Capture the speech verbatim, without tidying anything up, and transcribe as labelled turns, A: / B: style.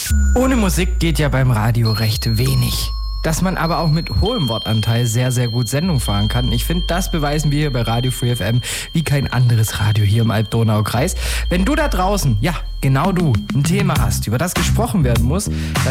A: Ohne Musik geht ja beim Radio recht wenig. Dass man aber auch mit hohem Wortanteil sehr, sehr gut Sendung fahren kann. Ich finde, das beweisen wir hier bei Radio Free F M wie kein anderes Radio hier im Alb-Donau-Kreis. Wenn du da draußen, ja, genau du, ein Thema hast, über das gesprochen werden muss, dann